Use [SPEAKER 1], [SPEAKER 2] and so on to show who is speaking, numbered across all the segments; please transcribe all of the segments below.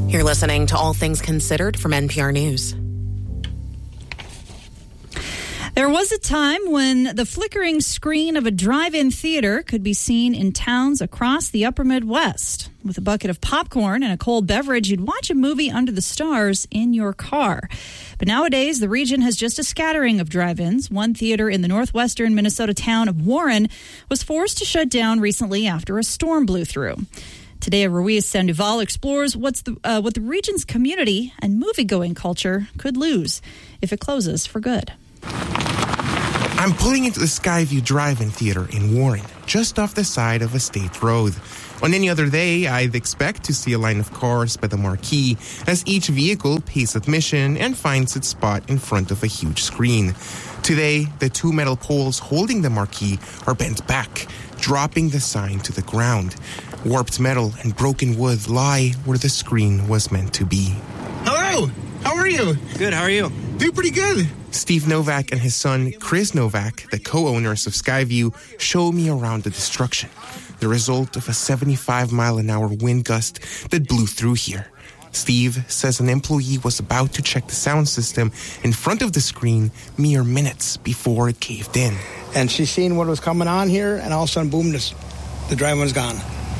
[SPEAKER 1] You're listening to All Things Considered from NPR News.
[SPEAKER 2] There was a time when the flickering screen of a drive-in theater could be seen in towns across the upper Midwest. With a bucket of popcorn and a cold beverage, you'd watch a movie under the stars in your car. But nowadays, the region has just a scattering of drive-ins. One theater in the northwestern Minnesota town of Warren was forced to shut down recently after a storm blew through. Today, Ruiz Sandoval explores what the region's community and movie-going culture could lose if it closes for good.
[SPEAKER 3] I'm pulling into the Skyview Drive-In Theater in Warren, just off the side of a state road. On any other day, I'd expect to see a line of cars by the marquee as each vehicle pays admission and finds its spot in front of a huge screen. Today, the two metal poles holding the marquee are bent back, dropping the sign to the ground. Warped metal and broken wood lie where the screen was meant to be.
[SPEAKER 4] Hello! How are you?
[SPEAKER 5] Good, how are you?
[SPEAKER 4] Doing pretty good.
[SPEAKER 3] Steve Novak and his son, Chris Novak, the co-owners of Skyview, show me around the destruction, the result of a 75-mile-an-hour wind gust that blew through here. Steve says an employee was about to check the sound system in front of the screen mere minutes before it caved in.
[SPEAKER 6] And she seen what was coming on here, and all of a sudden, boom, the drive-in's gone.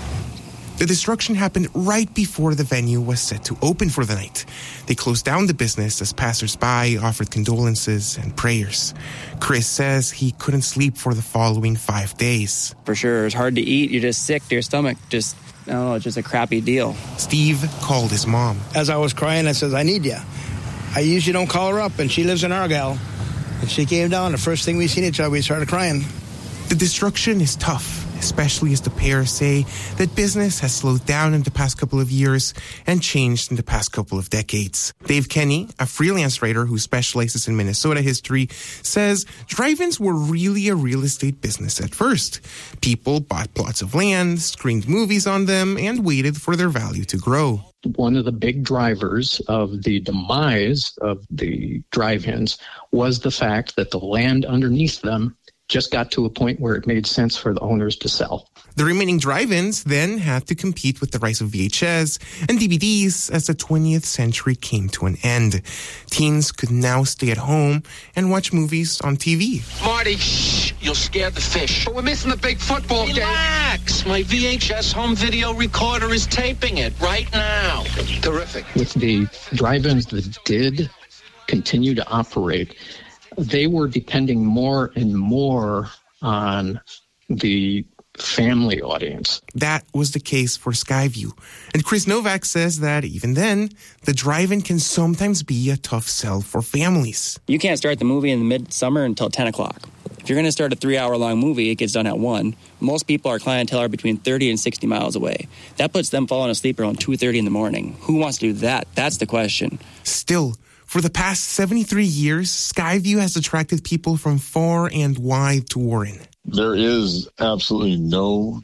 [SPEAKER 3] The destruction happened right before the venue was set to open for the night. They closed down the business as passersby offered condolences and prayers. Chris says he couldn't sleep for the following 5 days.
[SPEAKER 5] For sure, it's hard to eat. You're just sick to your stomach. It's just a crappy deal.
[SPEAKER 3] Steve called his mom.
[SPEAKER 6] As I was crying, I says, I need you. I usually don't call her up, and she lives in Argyle. And she came down. The first thing we seen each other, we started crying.
[SPEAKER 3] The destruction is tough, especially as the pair say that business has slowed down in the past couple of years and changed in the past couple of decades. Dave Kenny, a freelance writer who specializes in Minnesota history, says drive-ins were really a real estate business at first. People bought plots of land, screened movies on them, and waited for their value to grow.
[SPEAKER 7] One of the big drivers of the demise of the drive-ins was the fact that the land underneath them just got to a point where it made sense for the owners to sell.
[SPEAKER 3] The remaining drive-ins then had to compete with the rise of VHS and DVDs as the 20th century came to an end. Teens could now stay at home and watch movies on TV.
[SPEAKER 8] Marty, shh, you'll scare the fish. But we're missing the big football game. Relax, my VHS home video recorder is taping it right now. Terrific.
[SPEAKER 7] With the drive-ins that did continue to operate, they were depending more and more on the family audience.
[SPEAKER 3] That was the case for Skyview. And Chris Novak says that even then, the drive-in can sometimes be a tough sell for families.
[SPEAKER 5] You can't start the movie in the midsummer until 10 o'clock. If you're going to start a 3-hour-long movie, it gets done at 1. Most people, our clientele, are between 30 and 60 miles away. That puts them falling asleep around 2:30 in the morning. Who wants to do that? That's the question.
[SPEAKER 3] Still, for the past 73 years, Skyview has attracted people from far and wide to Warren.
[SPEAKER 9] There is absolutely no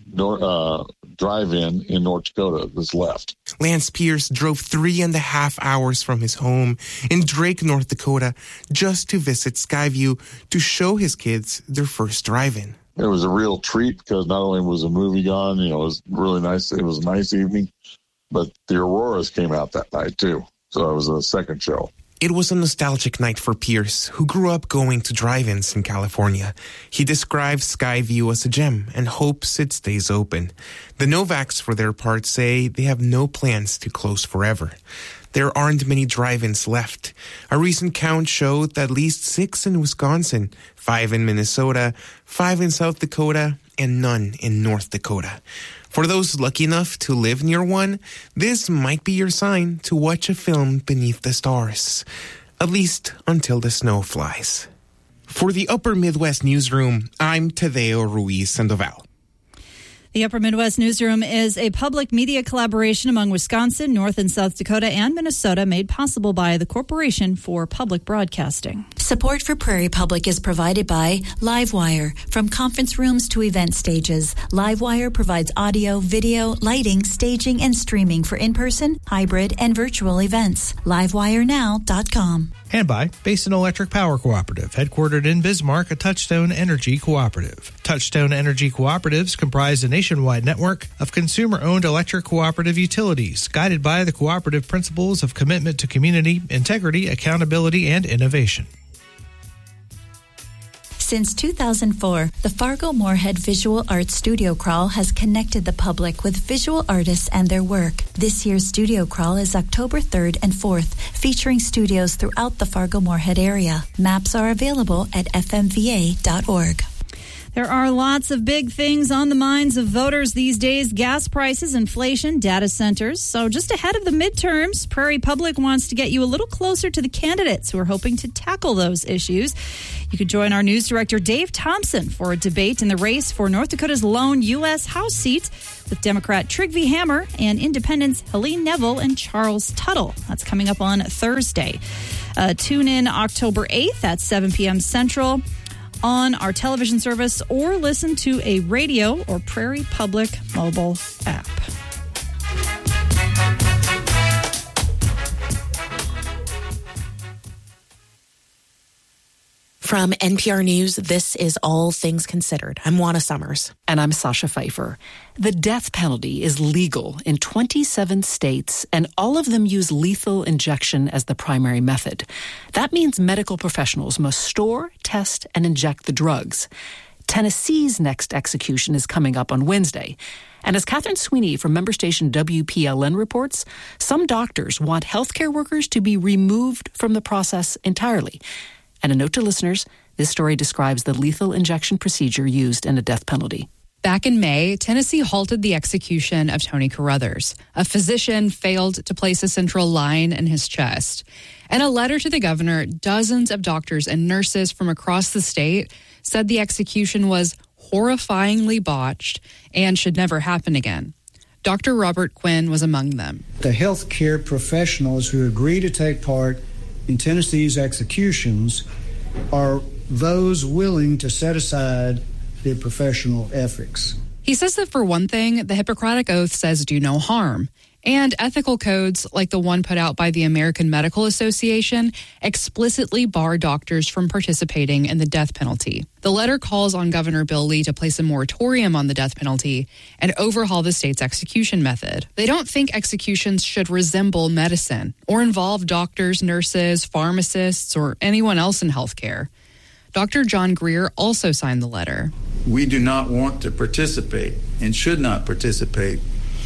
[SPEAKER 9] drive-in in North Dakota that's left.
[SPEAKER 3] Lance Pierce drove 3.5 hours from his home in Drake, North Dakota, just to visit Skyview to show his kids their first drive-in.
[SPEAKER 9] It was a real treat because not only was the movie gone, it was really nice. It was a nice evening, but the Auroras came out that night too. So it was a second show.
[SPEAKER 3] It was a nostalgic night for Pierce, who grew up going to drive-ins in California. He describes Skyview as a gem and hopes it stays open. The Novaks, for their part, say they have no plans to close forever. There aren't many drive-ins left. A recent count showed at least 6 in Wisconsin, 5 in Minnesota, 5 in South Dakota, and none in North Dakota. For those lucky enough to live near one, this might be your sign to watch a film beneath the stars. At least until the snow flies. For the Upper Midwest Newsroom, I'm Tadeo Ruiz Sandoval.
[SPEAKER 2] The Upper Midwest Newsroom is a public media collaboration among Wisconsin, North and South Dakota, and Minnesota, made possible by the Corporation for Public Broadcasting.
[SPEAKER 10] Support for Prairie Public is provided by Livewire. From conference rooms to event stages, Livewire provides audio, video, lighting, staging, and streaming for in-person, hybrid, and virtual events. LiveWireNow.com.
[SPEAKER 11] And by Basin Electric Power Cooperative, headquartered in Bismarck, a Touchstone Energy cooperative. Touchstone Energy cooperatives comprise a nationwide network of consumer-owned electric cooperative utilities, guided by the cooperative principles of commitment to community, integrity, accountability, and innovation.
[SPEAKER 10] Since 2004, the Fargo-Moorhead Visual Arts Studio Crawl has connected the public with visual artists and their work. This year's Studio Crawl is October 3rd and 4th, featuring studios throughout the Fargo-Moorhead area. Maps are available at fmva.org.
[SPEAKER 2] There are lots of big things on the minds of voters these days: gas prices, inflation, data centers. So just ahead of the midterms, Prairie Public wants to get you a little closer to the candidates who are hoping to tackle those issues. You could join our news director, Dave Thompson, for a debate in the race for North Dakota's lone U.S. House seat with Democrat Trygve Hammer and Independents Helene Neville and Charles Tuttle. That's coming up on Thursday. Tune in October 8th at 7 p.m. Central on our television service, or listen to a radio or Prairie Public mobile app.
[SPEAKER 1] From NPR News, this is All Things Considered. I'm Juana Summers.
[SPEAKER 12] And I'm Sasha Pfeiffer. The death penalty is legal in 27 states, and all of them use lethal injection as the primary method. That means medical professionals must store, test, and inject the drugs. Tennessee's next execution is coming up on Wednesday. And as Catherine Sweeney from member station WPLN reports, some doctors want healthcare workers to be removed from the process entirely. And a note to listeners, this story describes the lethal injection procedure used in a death penalty.
[SPEAKER 13] Back in May, Tennessee halted the execution of Tony Carruthers. A physician failed to place a central line in his chest. In a letter to the governor, dozens of doctors and nurses from across the state said the execution was horrifyingly botched and should never happen again. Dr. Robert Quinn was among them.
[SPEAKER 14] The healthcare professionals who agree to take part in Tennessee's executions are those willing to set aside their professional ethics.
[SPEAKER 13] He says that, for one thing, the Hippocratic Oath says do no harm, and ethical codes like the one put out by the American Medical Association explicitly bar doctors from participating in the death penalty. The letter calls on Governor Bill Lee to place a moratorium on the death penalty and overhaul the state's execution method. They don't think executions should resemble medicine or involve doctors, nurses, pharmacists, or anyone else in healthcare. Dr. John Greer also signed the letter.
[SPEAKER 15] We do not want to participate and should not participate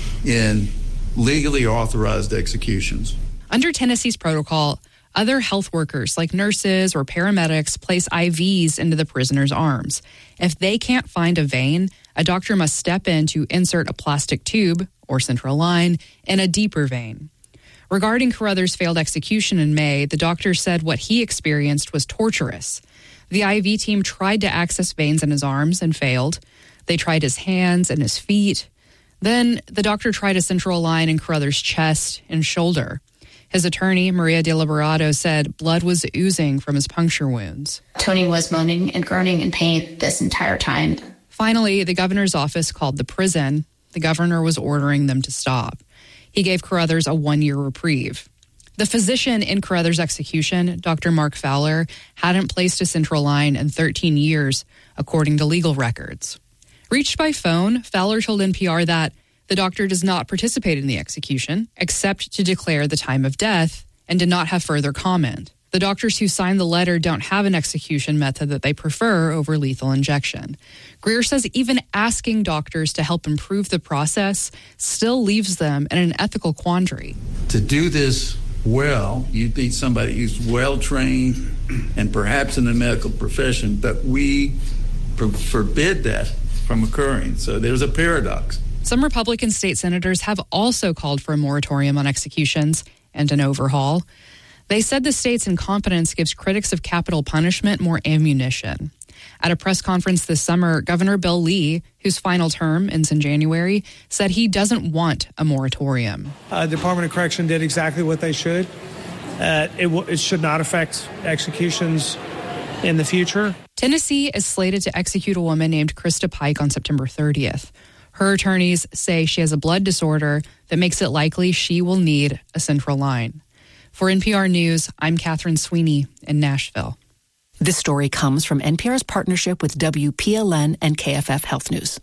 [SPEAKER 15] in legally authorized executions.
[SPEAKER 13] Under Tennessee's protocol, other health workers like nurses or paramedics place IVs into the prisoner's arms. If they can't find a vein, a doctor must step in to insert a plastic tube or central line in a deeper vein. Regarding Carruthers' failed execution in May, the doctor said what he experienced was torturous. The IV team tried to access veins in his arms and failed. They tried his hands and his feet. Then the doctor tried a central line in Carruthers' chest and shoulder. His attorney, Maria De Liberato, said blood was oozing from his puncture wounds.
[SPEAKER 16] Tony was moaning and groaning in pain this entire time.
[SPEAKER 13] Finally, the governor's office called the prison. The governor was ordering them to stop. He gave Carruthers a 1-year reprieve. The physician in Carruthers' execution, Dr. Mark Fowler, hadn't placed a central line in 13 years, according to legal records. Reached by phone, Fowler told NPR that the doctor does not participate in the execution, except to declare the time of death, and did not have further comment. The doctors who signed the letter don't have an execution method that they prefer over lethal injection. Greer says even asking doctors to help improve the process still leaves them in an ethical quandary.
[SPEAKER 15] To do this well, you need somebody who's well-trained and perhaps in the medical profession, but we forbid that from occurring. So there's a paradox.
[SPEAKER 13] Some Republican state senators have also called for a moratorium on executions and an overhaul. They said the state's incompetence gives critics of capital punishment more ammunition. At a press conference this summer, Governor Bill Lee, whose final term ends in January, said he doesn't want a moratorium.
[SPEAKER 17] The Department of Correction did exactly what they should. It should not affect executions
[SPEAKER 3] in the future?
[SPEAKER 13] Tennessee is slated to execute a woman named Krista Pike on September 30th. Her attorneys say she has a blood disorder that makes it likely she will need a central line. For NPR News, I'm Catherine Sweeney in Nashville.
[SPEAKER 12] This story comes from NPR's partnership with WPLN and KFF Health News.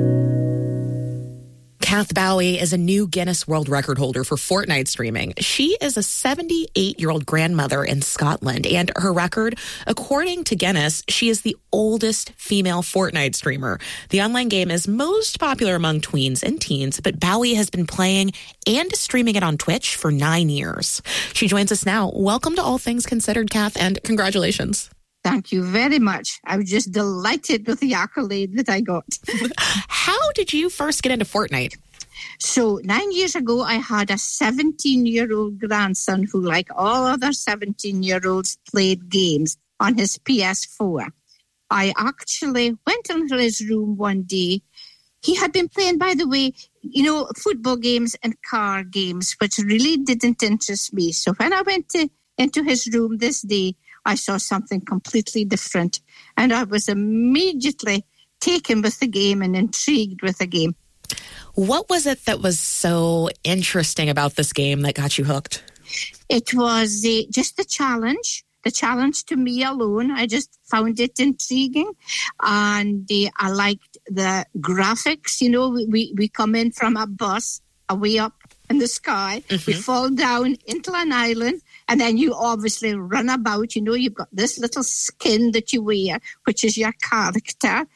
[SPEAKER 1] Kath Bowie is a new Guinness World Record holder for Fortnite streaming. She is a 78-year-old grandmother in Scotland, and her record, according to Guinness, she is the oldest female Fortnite streamer. The online game is most popular among tweens and teens, but Bowie has been playing and streaming it on Twitch for 9 years. She joins us now. Welcome to All Things Considered, Kath, and congratulations.
[SPEAKER 17] Thank you very much. I was just delighted with the accolade that I got.
[SPEAKER 1] How did you first get into Fortnite?
[SPEAKER 17] So 9 years ago, I had a 17-year-old grandson who, like all other 17-year-olds, played games on his PS4. I actually went into his room one day. He had been playing, by the way, football games and car games, which really didn't interest me. So when I went into his room this day, I saw something completely different. And I was immediately taken with the game and intrigued with the game.
[SPEAKER 1] What was it that was so interesting about this game that got you hooked?
[SPEAKER 17] It was just the challenge to me alone. I just found it intriguing. And I liked the graphics. We come in from a bus away up in the sky. Mm-hmm. We fall down into an island. And then you obviously run about, you've got this little skin that you wear, which is your character.